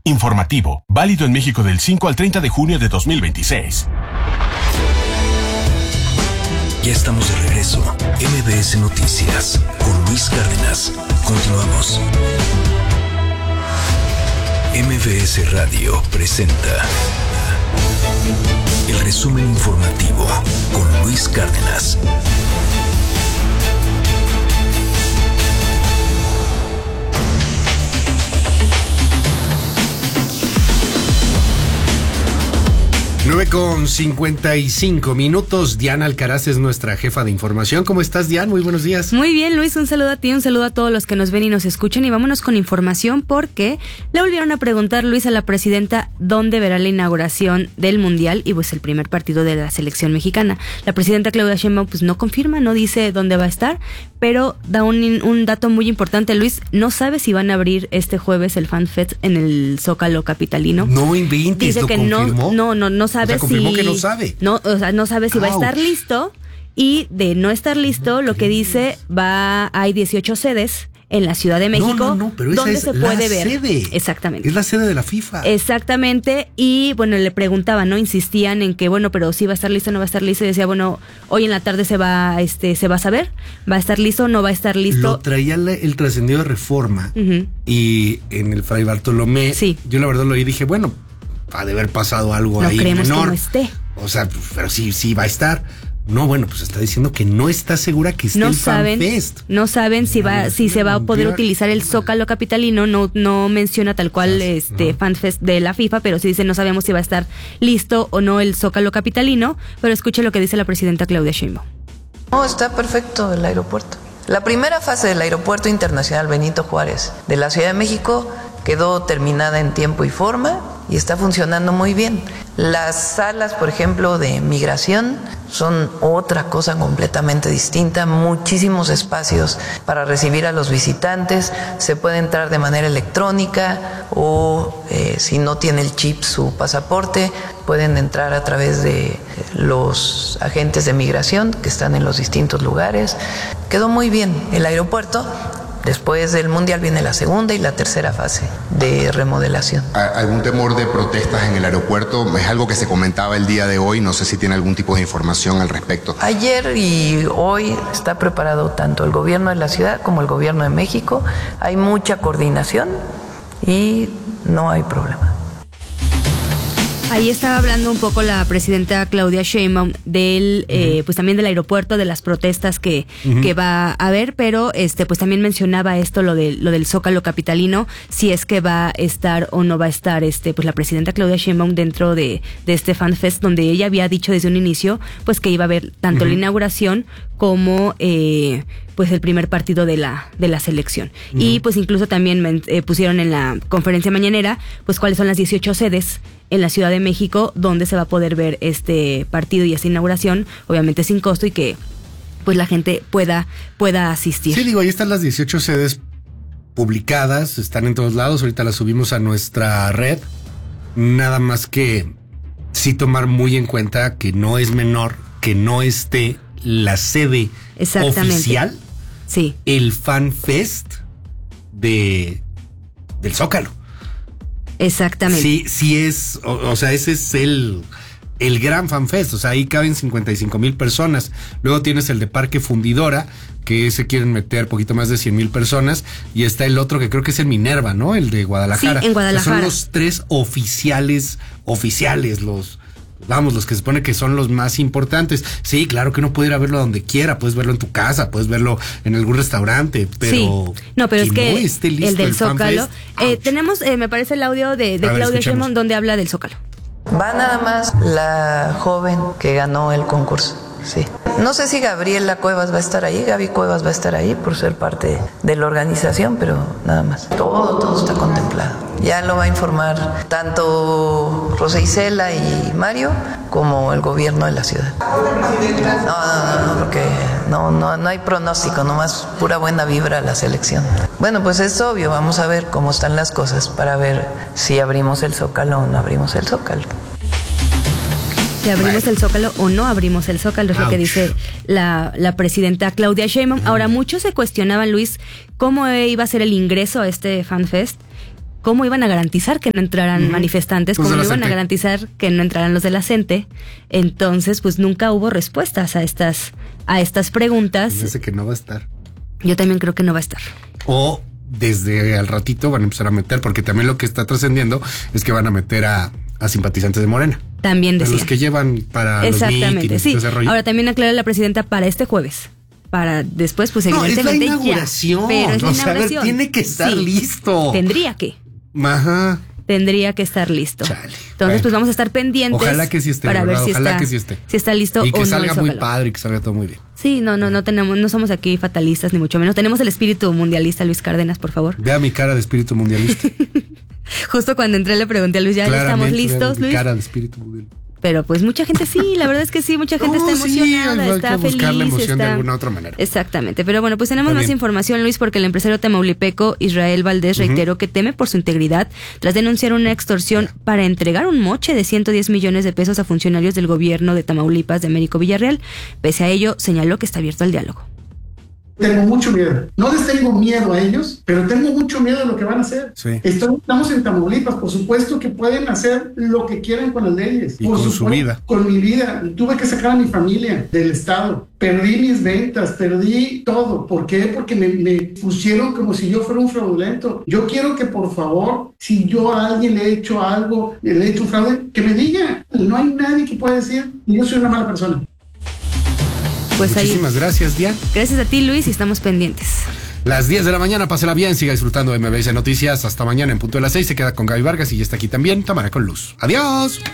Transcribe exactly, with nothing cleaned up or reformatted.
Informativo, válido en México del cinco al treinta de junio de dos mil veintiséis. Ya estamos de regreso. M B S Noticias con Luis Cárdenas. Continuamos. M B S Radio presenta el resumen informativo con Luis Cárdenas. nueve con cincuenta y cinco minutos. Diana Alcaraz es nuestra jefa de información. ¿Cómo estás, Diana? Muy buenos días. Muy bien, Luis, un saludo a ti, un saludo a todos los que nos ven y nos escuchan, y vámonos con información porque le volvieron a preguntar, Luis, a la presidenta dónde verá la inauguración del Mundial y pues el primer partido de la selección mexicana. La presidenta Claudia Sheinbaum pues no confirma, no dice dónde va a estar, pero da un, un dato muy importante, Luis. No sabe si van a abrir este jueves el Fan Fest en el Zócalo capitalino. No inventes, Dice ¿lo que confirmó? no, no, no, no sabe. O sea, confirmó si que no sabe. No, o sea, no sabe si va a estar listo, y de no estar listo, lo que dice, va hay dieciocho sedes en la Ciudad de México, no, no, no, pero esa donde es se la puede ver. Sede. Exactamente. Es la sede de la FIFA. Exactamente, y bueno, le preguntaban, ¿no? Insistían en que, bueno, pero sí va a estar listo, no va a estar listo, y decía, bueno, hoy en la tarde se va, este, se va a saber, va a estar listo, no va a estar listo. Lo traía la, el trascendido de Reforma, uh-huh. y en el Fray Bartolomé, sí. Yo la verdad lo oí y dije, bueno, ha de haber pasado algo no ahí creemos menor. Que no esté. O sea, pero sí, sí va a estar. No, bueno, pues está diciendo que no está segura que esté no el saben, FanFest. No saben si va, si se va a poder utilizar el Zócalo capitalino. No, no menciona tal cual este no. FanFest de la FIFA, pero sí dice no sabemos si va a estar listo o no el Zócalo capitalino. Pero escuche lo que dice la presidenta Claudia Sheinbaum. No, está perfecto el aeropuerto. La primera fase del Aeropuerto Internacional Benito Juárez de la Ciudad de México quedó terminada en tiempo y forma y está funcionando muy bien. Las salas, por ejemplo, de migración son otra cosa completamente distinta, muchísimos espacios para recibir a los visitantes, se puede entrar de manera electrónica o eh, si no tiene el chip su pasaporte, pueden entrar a través de los agentes de migración que están en los distintos lugares. Quedó muy bien el aeropuerto. Después del Mundial viene la segunda y la tercera fase de remodelación. ¿Algún temor de protestas en el aeropuerto? Es algo que se comentaba el día de hoy, no sé si tiene algún tipo de información al respecto. Ayer y hoy está preparado tanto el gobierno de la ciudad como el gobierno de México. Hay mucha coordinación y no hay problema. Ahí estaba hablando un poco la presidenta Claudia Sheinbaum del, uh-huh. eh, pues también del aeropuerto, de las protestas que, uh-huh. que va a haber, pero este, pues también mencionaba esto, lo de, lo del Zócalo capitalino, si es que va a estar o no va a estar, este, pues la presidenta Claudia Sheinbaum dentro de, de este FanFest, donde ella había dicho desde un inicio, pues que iba a haber tanto uh-huh. la inauguración como, eh, pues el primer partido de la de la selección. Uh-huh. Y pues incluso también eh, pusieron en la conferencia mañanera pues cuáles son las dieciocho sedes en la Ciudad de México donde se va a poder ver este partido y esta inauguración, obviamente sin costo, y que pues la gente pueda pueda asistir. Sí, digo, ahí están las dieciocho sedes publicadas, están en todos lados, ahorita las subimos a nuestra red. Nada más que sí tomar muy en cuenta que no es menor que no esté la sede oficial, sí, el FanFest de del Zócalo. Exactamente. Sí, sí es, o, o sea, ese es el, el gran FanFest, o sea, ahí caben cincuenta y cinco mil personas. Luego tienes el de Parque Fundidora, que se quieren meter poquito más de cien mil personas, y está el otro que creo que es el Minerva, ¿no? El de Guadalajara. Sí, en Guadalajara. O sea, son los tres oficiales, oficiales, los... Vamos, los que se supone que son los más importantes. Sí, claro que uno puede ir a verlo donde quiera, puedes verlo en tu casa, puedes verlo en algún restaurante, pero... Sí, no, pero que es que no esté listo el del el Zócalo... Eh, tenemos, eh, me parece el audio de, de Claudia Sheinbaum donde habla del Zócalo. Va nada más la joven que ganó el concurso, sí. No sé si Gabriela Cuevas va a estar ahí, Gaby Cuevas va a estar ahí por ser parte de la organización, pero nada más. Todo, todo está contemplado. Ya lo va a informar tanto Rosa Isela y Mario como el gobierno de la ciudad. No, no, no, no, porque no, no, no hay pronóstico, nomás pura buena vibra a la selección. Bueno, pues es obvio, vamos a ver cómo están las cosas para ver si abrimos el Zócalo o no abrimos el Zócalo. Si abrimos el Zócalo o no abrimos el Zócalo, es Ouch. Lo que dice la, la presidenta Claudia Sheinbaum. Ahora, muchos se cuestionaban, Luis, cómo iba a ser el ingreso a este FanFest. ¿cómo iban a garantizar que no entraran Ujú. manifestantes? Los ¿Cómo de la iban a C E N T E. garantizar que no entraran los de la C E N T E? Entonces, pues nunca hubo respuestas a estas, a estas preguntas. Parece que no va a estar. Yo también creo que no va a estar. O desde al ratito van a empezar a meter, porque también lo que está trascendiendo es que van a meter a, a simpatizantes de Morena. También De decía. los que llevan para Exactamente, los mítines y sí. todo ese rollo. Ahora también aclara la presidenta para este jueves. Para después, pues No, es la evidentemente inauguración. ya. Pero es la O sea, a ver, inauguración. tiene que estar listo. Tendría que. Ajá. Tendría que estar listo. Chale. Entonces, Bueno. pues vamos a estar pendientes. Ojalá que sí esté, para ver ¿verdad? si Ojalá está, que sí esté. si está listo Y que o no. salga el muy Zócalo. padre y que salga todo muy bien. Sí, no, no, no tenemos, no somos aquí fatalistas ni mucho menos. Tenemos el espíritu mundialista, Luis Cárdenas, por favor. Vea mi cara de espíritu mundialista. Justo cuando entré le pregunté a Luis, ¿ya, ya estamos Claramente, vea listos, mi Luis? cara de espíritu mundialista. Pero pues mucha gente sí, la verdad es que sí, mucha gente No, está sí, emocionada, hay que está buscar la feliz. emoción de está- alguna otra manera. Exactamente, pero bueno, pues tenemos Está más bien. información, Luis, porque el empresario tamaulipeco Israel Valdés reiteró que teme por su integridad tras denunciar una extorsión para entregar un moche de ciento diez millones de pesos a funcionarios del gobierno de Tamaulipas de Américo Villarreal. Pese a ello, señaló que está abierto al diálogo. Tengo mucho miedo. No les tengo miedo a ellos, pero tengo mucho miedo de lo que van a hacer. Sí. Estoy- estamos en Tamaulipas, por supuesto que pueden hacer lo que quieran con las leyes. Y Por con su supuesto, vida. Con mi vida. Tuve que sacar a mi familia del estado. Perdí mis ventas, perdí todo. ¿Por qué? Porque me, me pusieron como si yo fuera un fraudulento. Yo quiero que, por favor, si yo a alguien le he hecho algo, le he hecho un fraude, que me diga. No hay nadie que pueda decir que yo soy una mala persona. Pues ahí. Muchísimas gracias, Diana. Gracias a ti, Luis, y estamos pendientes. Las diez de la mañana, pásela bien, siga disfrutando de M B S Noticias. Hasta mañana en punto de las seis. Se queda con Gaby Vargas y ya está aquí también Tamara con Luz. Adiós.